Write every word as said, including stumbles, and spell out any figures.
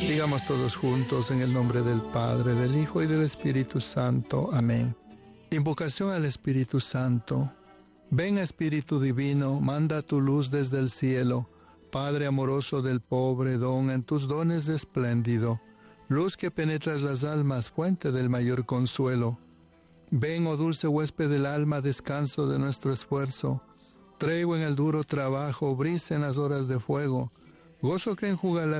Digamos todos juntos en el nombre del Padre, del Hijo y del Espíritu Santo. Amén. Invocación al Espíritu Santo. Ven, Espíritu Divino, manda tu luz desde el cielo. Padre amoroso del pobre, don en tus dones espléndido. Luz que penetras las almas, fuente del mayor consuelo. Ven, oh dulce huésped del alma, descanso de nuestro esfuerzo. Tregua en el duro trabajo, brisa en las horas de fuego. Gozo que enjuga la